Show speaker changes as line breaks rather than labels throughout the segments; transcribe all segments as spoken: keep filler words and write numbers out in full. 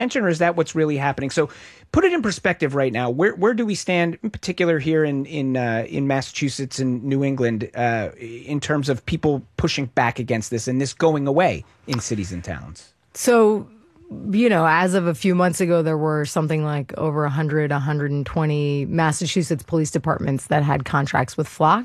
or is that what's really happening? So put it in perspective right now. Where where do we stand, in particular here in in uh, in Massachusetts and New England, uh, in terms of people pushing back against this and this going away in cities and towns?
So, you know, as of a few months ago, there were something like over one hundred, one hundred twenty Massachusetts police departments that had contracts with Flock.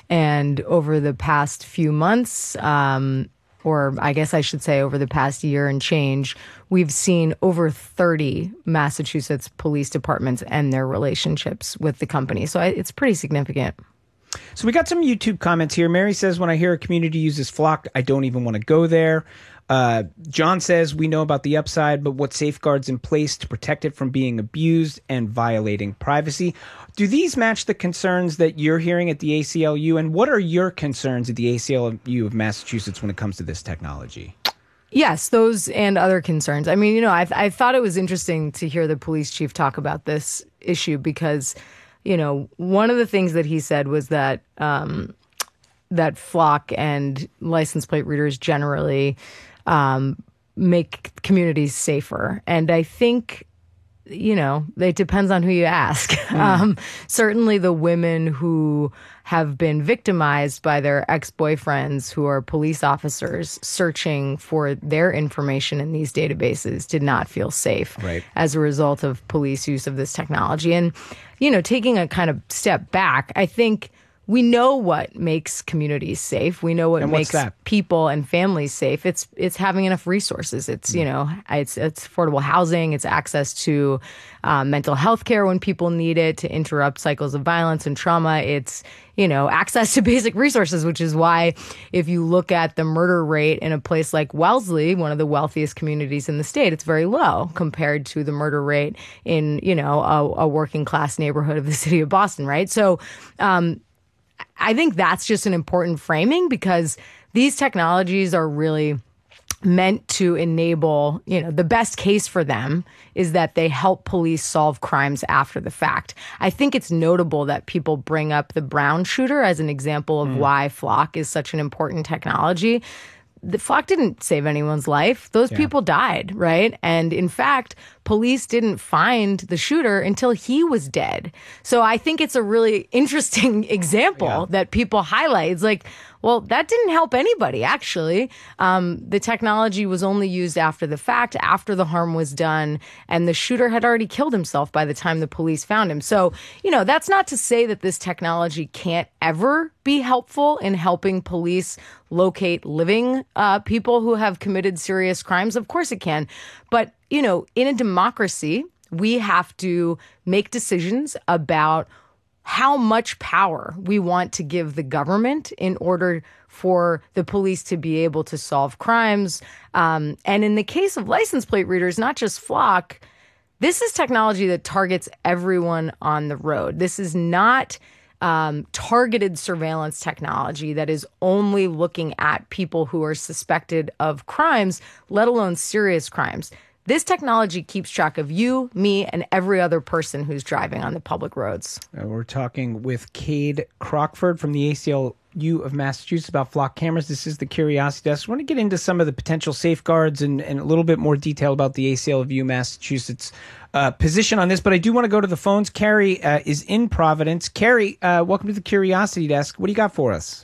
And over the past few months, um, or I guess I should say over the past year and change, we've seen over thirty Massachusetts police departments end their relationships with the company. So it's pretty significant.
So we got some YouTube comments here. Mary says, when I hear a community uses Flock, I don't even want to go there. Uh, John says, we know about the upside, but what safeguards in place to protect it from being abused and violating privacy? Do these match the concerns that you're hearing at the A C L U? And what are your concerns at the A C L U of Massachusetts when it comes to this technology?
Yes, those and other concerns. I mean, you know, I, I thought it was interesting to hear the police chief talk about this issue because, you know, one of the things that he said was that um, that Flock and license plate readers generally um, make communities safer. And I think, you know, it depends on who you ask. Mm. Um, certainly the women who have been victimized by their ex-boyfriends who are police officers searching for their information in these databases did not feel safe
right.
as a result of police use of this technology. And, you know, taking a kind of step back, I think we know what makes communities safe. We know what
and
makes
that?
people and families safe. It's it's having enough resources. It's, you know, it's it's affordable housing. It's access to um, mental health care when people need it to interrupt cycles of violence and trauma. It's, you know, access to basic resources, which is why if you look at the murder rate in a place like Wellesley, one of the wealthiest communities in the state, it's very low compared to the murder rate in, you know, a, a working class neighborhood of the city of Boston, right? So, um, I think that's just an important framing because these technologies are really meant to enable, you know, the best case for them is that they help police solve crimes after the fact. I think it's notable that people bring up the Brown shooter as an example of mm. why Flock is such an important technology. The Flock didn't save anyone's life. Those yeah. people died, right? And in fact, police didn't find the shooter until he was dead. So I think it's a really interesting example yeah. that people highlight. It's like, well, that didn't help anybody, actually. Um, the technology was only used after the fact, after the harm was done, and the shooter had already killed himself by the time the police found him. So, you know, that's not to say that this technology can't ever be helpful in helping police locate living uh, people who have committed serious crimes. Of course it can. But, you know, in a democracy, we have to make decisions about how much power we want to give the government in order for the police to be able to solve crimes. Um, and in the case of license plate readers, not just Flock, this is technology that targets everyone on the road. This is not um, targeted surveillance technology that is only looking at people who are suspected of crimes, let alone serious crimes. This technology keeps track of you, me, and every other person who's driving on the public roads.
Uh, we're talking with Cade Crockford from the A C L U of Massachusetts about Flock cameras. This is the Curiosity Desk. I want to get into some of the potential safeguards and, and a little bit more detail about the A C L U Massachusetts uh, position on this, but I do want to go to the phones. Carrie uh, is in Providence. Carrie, uh, welcome to the Curiosity Desk. What do you got for us?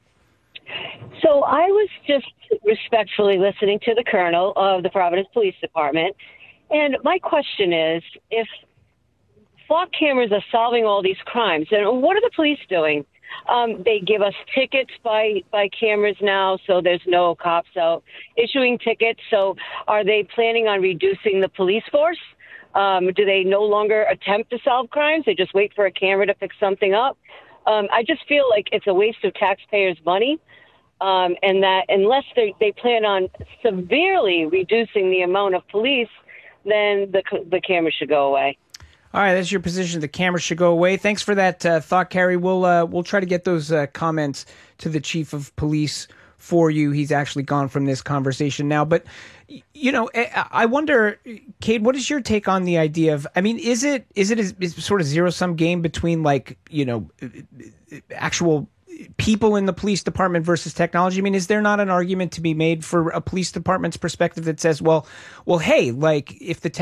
So I was just respectfully listening to the colonel of the Providence Police Department. And my question is, if Flock cameras are solving all these crimes, then what are the police doing? Um, they give us tickets by, by cameras now, so there's no cops out issuing tickets. So are they planning on reducing the police force? Um, do they no longer attempt to solve crimes? They just wait for a camera to pick something up? Um, I just feel like it's a waste of taxpayers' money. Um, and that unless they, they plan on severely reducing the amount of police, then the the camera should go away.
All right, that's your position. The camera should go away. Thanks for that uh, thought, Carrie. We'll uh, we'll try to get those uh, comments to the chief of police for you. He's actually gone from this conversation now. But, you know, I wonder, Cade, what is your take on the idea of, I mean, is it is it a, is sort of zero-sum game between, like, you know, actual people in the police department versus technology? I mean, is there not an argument to be made for a police department's perspective that says, well, well, hey, like if the